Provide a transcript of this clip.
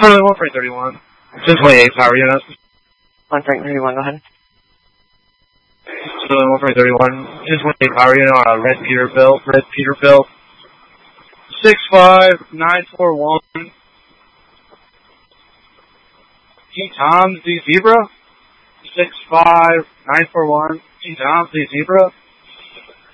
One Frank 31. 1028 power units. 1 Frank 31, go ahead. One Frank 31. 1028 power unit on a Red Peterbilt. 65941. Tom, Z Zebra. 65941. Tom, Z Zebra.